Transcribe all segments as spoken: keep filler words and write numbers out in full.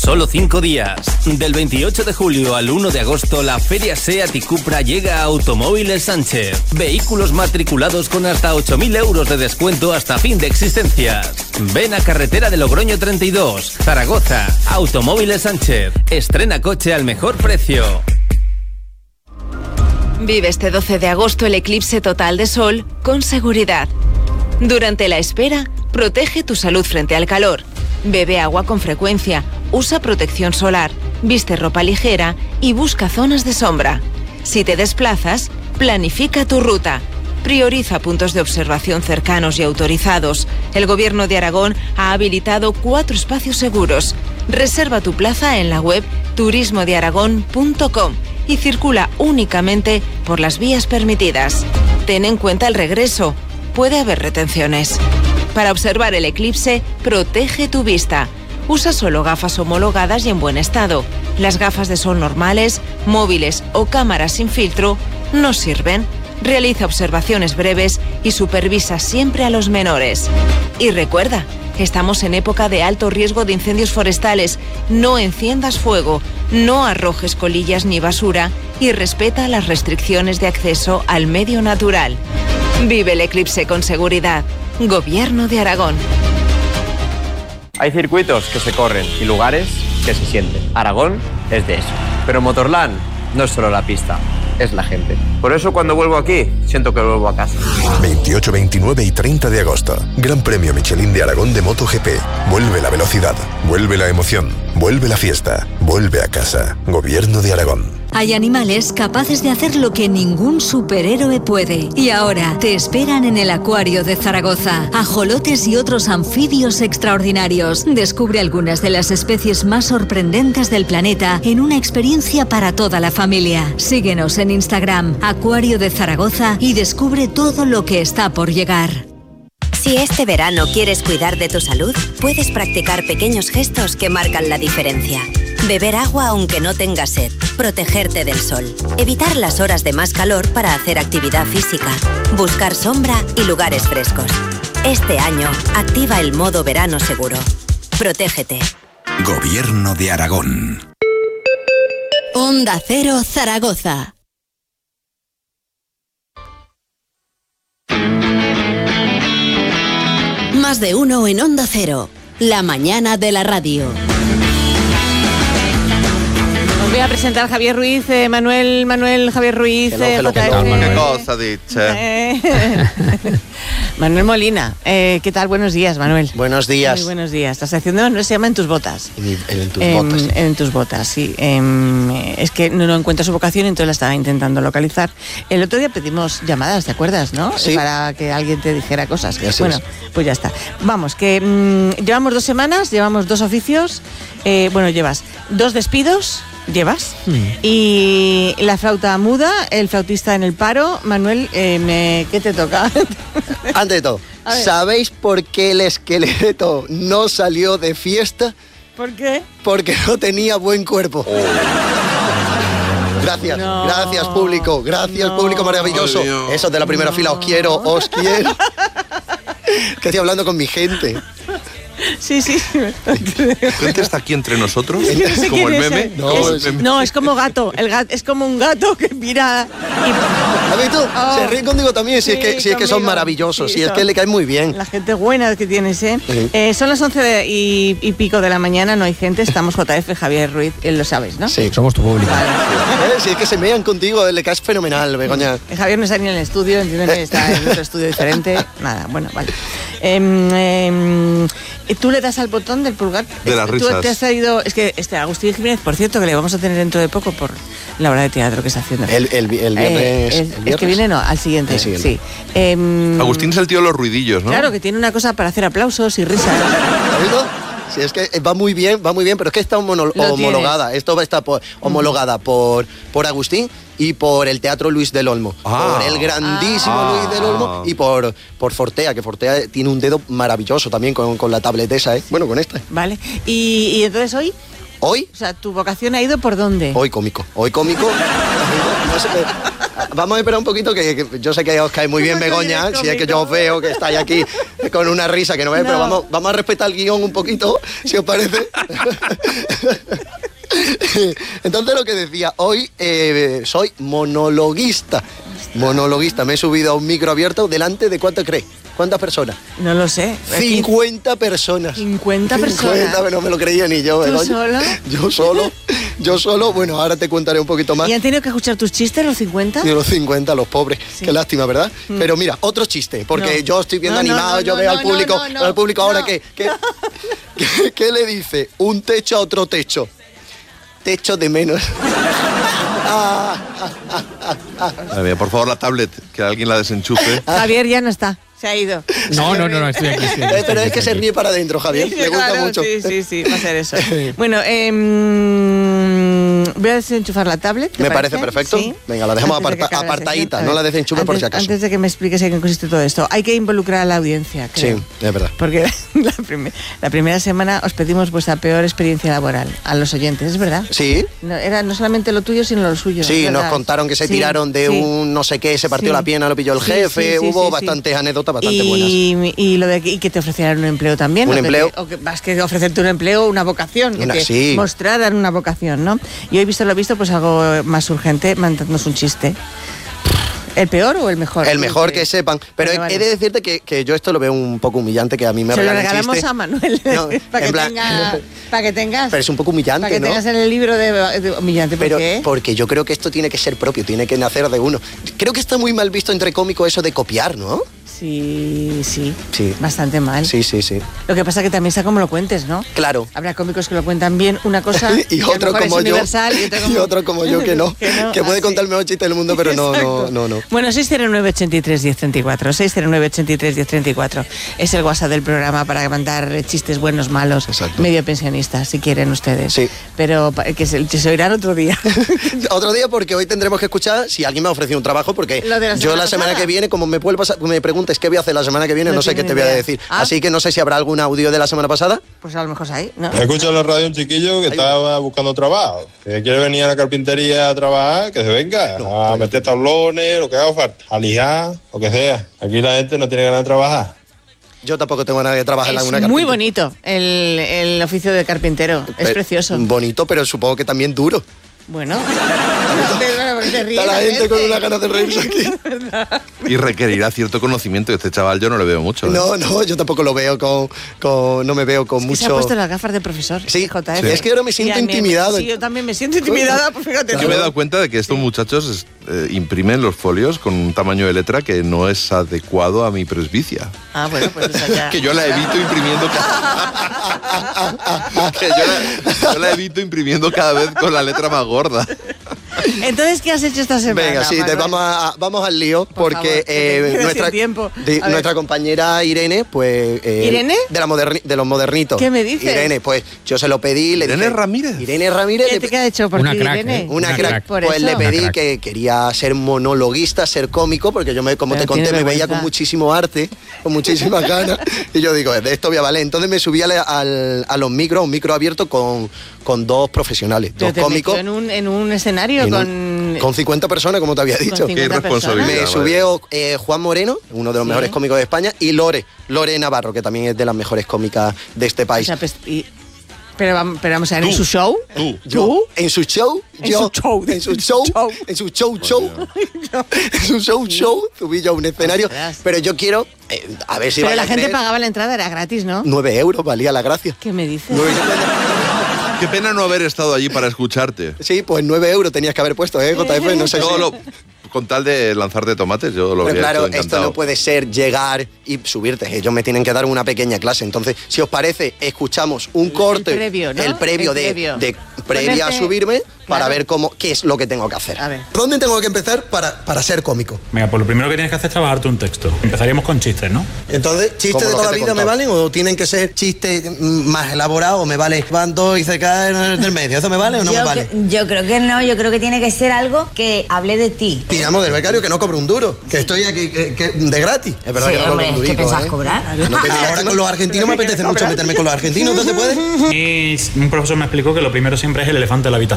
Solo cinco días. Del veintiocho de julio al uno de agosto, la Feria SEAT y Cupra llega a Automóviles Sánchez. Vehículos matriculados con hasta ocho mil euros de descuento hasta fin de existencias. Ven a Carretera de Logroño treinta y dos, Zaragoza. Automóviles Sánchez. Estrena coche al mejor precio. Vive este doce de agosto el eclipse total de sol con seguridad. Durante la espera, protege tu salud frente al calor. Bebe agua con frecuencia, usa protección solar, viste ropa ligera y busca zonas de sombra. Si te desplazas, planifica tu ruta. Prioriza puntos de observación cercanos y autorizados. El Gobierno de Aragón ha habilitado cuatro espacios seguros. Reserva tu plaza en la web turismo de aragón punto com y circula únicamente por las vías permitidas. Ten en cuenta el regreso. Puede haber retenciones. Para observar el eclipse, protege tu vista. Usa solo gafas homologadas y en buen estado. Las gafas de sol normales, móviles o cámaras sin filtro no sirven. Realiza observaciones breves y supervisa siempre a los menores. Y recuerda, estamos en época de alto riesgo de incendios forestales. No enciendas fuego, no arrojes colillas ni basura y respeta las restricciones de acceso al medio natural. Vive el eclipse con seguridad. Gobierno de Aragón. Hay circuitos que se corren y lugares que se sienten. Aragón es de eso. Pero Motorland no es solo la pista, es la gente. Por eso cuando vuelvo aquí, siento que vuelvo a casa. veintiocho, veintinueve y treinta de agosto. Gran Premio Michelin de Aragón de MotoGP. Vuelve la velocidad, vuelve la emoción, vuelve la fiesta, vuelve a casa. Gobierno de Aragón. Hay animales capaces de hacer lo que ningún superhéroe puede. Y ahora te esperan en el Acuario de Zaragoza. Ajolotes y otros anfibios extraordinarios. Descubre algunas de las especies más sorprendentes del planeta en una experiencia para toda la familia. Síguenos en Instagram, Acuario de Zaragoza, y descubre todo lo que está por llegar. Si este verano quieres cuidar de tu salud, puedes practicar pequeños gestos que marcan la diferencia. Beber agua aunque no tengas sed, protegerte del sol, evitar las horas de más calor para hacer actividad física, buscar sombra y lugares frescos. Este año, activa el modo verano seguro. Protégete. Gobierno de Aragón. Onda Cero Zaragoza. Más de uno en Onda Cero, la mañana de la radio. Os voy a presentar a Javier Ruiz, eh, Manuel, Manuel, Javier Ruiz, hello, hello, J F. hello. ¿Qué cosa dice? Eh, Manuel Molina, eh, ¿qué tal? Buenos días, Manuel. Buenos días. Muy buenos días. La sección de Manuel se llama En tus botas. En, en, en tus eh, botas. En tus botas, sí. Eh, es que no, no encuentra su vocación, entonces la estaba intentando localizar. El otro día pedimos llamadas, ¿te acuerdas, no? Sí. Para que alguien te dijera cosas. Ya bueno, es. pues ya está. Vamos, que mmm, llevamos dos semanas, llevamos dos oficios. Eh, bueno, llevas dos despidos. ¿Llevas? Mm. Y la flauta muda, el flautista en el paro. Manuel, eh, me, ¿qué te toca? Antes de todo, ¿sabéis por qué el esqueleto no salió de fiesta? ¿Por qué? Porque no tenía buen cuerpo. Oh. Gracias, no, gracias público, gracias no, público maravilloso. Oh, Eso de la primera no. fila, os quiero, os quiero. Que estoy hablando con mi gente. Sí, sí. ¿Gente está aquí entre nosotros? Sí, no sé ¿Como el es meme? Es, no, es, el meme. No, es como gato. El gato. Es como un gato que mira y... ¿Has visto? Oh, se ríen contigo también, si, sí, es, que, si es que son maravillosos, sí, si es que le caen muy bien. La gente buena que tienes, ¿eh? Sí. eh son las once de, y, y pico de la mañana, no hay gente, estamos J F, Javier Ruiz, él lo sabes, ¿no? Sí. Somos tu público. Vale. ¿Eh? Si es que se mean contigo, le caes fenomenal, Begoña. Javier no está ni en el estudio, entiendes, está en otro estudio diferente. Nada, bueno, vale. Eh, eh, tú le das al botón del pulgar. De las risas. Tú te has traído, es que este Agustín Jiménez, por cierto, que le vamos a tener dentro de poco por la obra de teatro que está haciendo. El, el, el viernes. Eh, el, ¿el viernes? El que viene no, al siguiente. El siguiente. Sí. Eh, Agustín es el tío de los ruidillos, ¿no? Claro, que tiene una cosa para hacer aplausos y risas. ¿Oído? Sí, es que va muy bien, va muy bien, pero es que está homo- homologada. Tienes. Esto va a estar por, homologada por, por Agustín y por el Teatro Luis del Olmo. Ah. Por el grandísimo Ah. Luis del Olmo y por, por Fortea, que Fortea tiene un dedo maravilloso también con, con la tablet esa, ¿eh? Bueno, con esta. Vale. ¿Y, y entonces hoy? ¿Hoy? O sea, ¿tu vocación ha ido por dónde? Hoy cómico. Hoy cómico. No sé, vamos a esperar un poquito, que, que yo sé que os cae muy bien Begoña, si es que yo os veo que estáis aquí con una risa que no veis, no. pero vamos, vamos a respetar el guión un poquito, si os parece. Entonces lo que decía, hoy eh, soy monologuista. Monologuista, me he subido a un micro abierto delante de ¿cuánto crees? ¿Cuántas personas? No lo sé. cincuenta personas. cincuenta personas. cincuenta, no me lo creía ni yo. ¿Tú solo? Yo solo, yo solo. Bueno, ahora te contaré un poquito más. ¿Y han tenido que escuchar tus chistes los cincuenta? De los cincuenta, los pobres. Sí. Qué lástima, ¿verdad? Mm. Pero mira, otro chiste, porque no. yo estoy viendo no, no, animado, no, yo no, veo no, al público, no, no, no, al público ahora que, que, que, ¿qué le dice un techo a otro techo? Techo de menos. ah, ah, ah, ah, ah. Ver, por favor, la tablet, que alguien la desenchufe. Javier ya no está. Se ha ido. No, no, no, no, estoy aquí. Estoy aquí Pero estoy es que aquí. se ríe para adentro, Javier. Sí, Me gusta claro, mucho. Sí, sí, sí, va a ser eso. Bueno, eh, voy a desenchufar la tablet. Me parece, parece perfecto. ¿Sí? Venga, la dejamos aparta, de apartadita, no la desenchufe por si acaso. Antes de que me expliques en qué consiste todo esto, hay que involucrar a la audiencia, creo. Sí, es verdad. Porque la, primer, la primera semana os pedimos vuestra peor experiencia laboral a los oyentes, ¿es verdad? Sí. No, era no solamente lo tuyo, sino lo suyo. Sí, nos contaron que se sí, tiraron de sí. un no sé qué, se partió sí. la pierna, lo pilló el jefe, sí, sí, sí, hubo sí, bastantes sí. anécdotas bastante y, buenas. Y, y lo de y que te ofrecieran un empleo también. Un o empleo. Que te, o que vas que ofrecerte un empleo, una vocación. Una, que sí. mostraran una vocación, ¿no? Y hoy, visto lo visto, pues algo más urgente, mandándonos un chiste. ¿El peor o el mejor? El mejor, que sepan. Pero vale, he, he de decirte que, que yo esto lo veo un poco humillante, que a mí me Se regalen lo regalamos chiste. a Manuel, no, para, que tenga, para que tengas... Pero es un poco humillante, Para que ¿no? tengas en el libro de, de humillante, ¿por Pero qué? Porque yo creo que esto tiene que ser propio, tiene que nacer de uno. Creo que está muy mal visto entre cómicos eso de copiar, ¿no? Sí, sí, sí. Bastante mal. Sí, sí, sí. Lo que pasa es que también está como lo cuentes, ¿no? Claro. Habrá cómicos que lo cuentan bien, una cosa y otro como yo y otro como... y otro como yo que no, que, no, que puede contar el mejor chiste del mundo, pero no, no, no, no. Bueno, seis cero nueve, ochenta y tres, diez treinta y cuatro, seis cero nueve, ochenta y tres, diez treinta y cuatro es el WhatsApp del programa para mandar chistes buenos, malos, exacto. Medio pensionistas, si quieren ustedes. Sí. Pero que se, que se oirán otro día. Otro día, porque hoy tendremos que escuchar si alguien me ha ofrecido un trabajo, porque la yo la semana pasada. que viene, como me, pasar, me preguntes qué voy a hacer la semana que viene, no, no sé qué te voy a decir. ¿Ah? Así que no sé si habrá algún audio de la semana pasada. Pues a lo mejor ahí, ¿no? Escucha en la radio un chiquillo que Ay, estaba buscando trabajo, que quiere venir a la carpintería a trabajar, que se venga, no, a meter tablones, lo que haga falta, a lijar, lo que sea. Aquí la gente no tiene ganas de trabajar. Yo tampoco tengo ganas de trabajar en alguna carpintería. Es muy bonito el, el oficio de carpintero, es pero, precioso. Bonito, pero supongo que también duro. Bueno, está la gente con una ganas de reírse aquí. Y requerirá cierto conocimiento. Este chaval yo no le veo mucho. ¿eh? No, no, yo tampoco lo veo con, con no me veo con es mucho. Que se ha puesto las gafas de profesor. Sí, J F. Sí. Es que ahora me siento intimidado. Sí, yo también me siento intimidada, pues fíjate. Yo me he dado cuenta de que estos sí. muchachos eh, imprimen los folios con un tamaño de letra que no es adecuado a mi presbicia. Ah, bueno, pues eso ya. Que yo la evito imprimiendo cada... que yo la, yo la evito imprimiendo cada vez con la letra más gorda. Entonces, ¿qué has hecho esta semana? Venga, sí, te vamos, a, vamos al lío, Por porque eh, nuestra, de, nuestra compañera Irene, pues... Eh, ¿Irene? De, la moderni, de los modernitos. ¿Qué me dices? Irene, pues yo se lo pedí. Le ¿Irene dije, Ramírez? Irene Ramírez. ¿Qué, te, ¿qué ha hecho por una ti, crack, Irene? ¿eh? Una, una crack. crack. Pues por le eso. pedí que quería ser monologuista, ser cómico, porque yo, me, como Pero te conté, me veía con muchísimo arte, con muchísimas ganas. Y yo digo, de esto voy a valer. Entonces me subí al, al, a los micros, un micro abierto con, con dos profesionales, Pero dos te cómicos. En un, en un escenario en con... Un, con cincuenta personas, como te había dicho. Qué irresponsabilidad. Me subió eh, Juan Moreno, uno de los sí. mejores cómicos de España, y Lore, Lore Navarro, que también es de las mejores cómicas de este país. O sea, pues, y, pero, vamos, pero vamos a ver, ¿Tú? ¿en su show? ¿Tú? ¿Tú? ¿En su show? En yo, su show. En su show. show. En su show, show. En su show, show. Subí yo a un escenario. Ostras. Pero yo quiero... Eh, a ver si Pero va la a gente hacer... pagaba la entrada, era gratis, ¿no? Nueve euros valía la gracia. ¿Qué me dices? Nueve... Qué pena no haber estado allí para escucharte. Sí, pues nueve euros tenías que haber puesto, ¿eh, J F? No sé no, si... lo, con tal de lanzarte tomates, yo lo habría claro, hecho encantado. Esto no puede ser llegar y subirte. Ellos me tienen que dar una pequeña clase. Entonces, si os parece, escuchamos un corte, el previo, ¿no? el previo, el de, previo. de, de previa a subirme, claro. Para ver cómo qué es lo que tengo que hacer. A ver. ¿Dónde tengo que empezar para, para ser cómico? Venga, pues lo primero que tienes que hacer es trabajarte un texto. Empezaríamos con chistes, ¿no? Entonces, ¿chistes de toda la vida me valen o tienen que ser chistes más elaborados o me vale van dos y se caen del medio? ¿Eso me vale o no yo me vale? Que, yo creo que no, yo creo que tiene que ser algo que hable de ti. Tiramos del becario que no cobro un duro, que estoy aquí que, que, de gratis. Es verdad sí, que no hombre, cobro un durito, ¿qué pensás ¿eh? cobrar? No, ahora con los argentinos me apetece mucho meterme con los argentinos, ¿no se puede? Y un profesor me explicó que lo primero siempre es el elefante en la habitación. El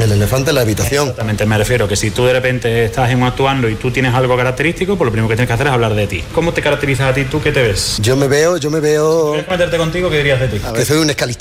El elefante en la habitación. Exactamente, me refiero que si tú de repente estás en un actuando y tú tienes algo característico, pues lo primero que tienes que hacer es hablar de ti. ¿Cómo te caracterizas a ti? ¿Tú qué te ves? Yo me veo, yo me veo... ¿Quieres meterte contigo? ¿Qué dirías de ti? Que soy un escalichín.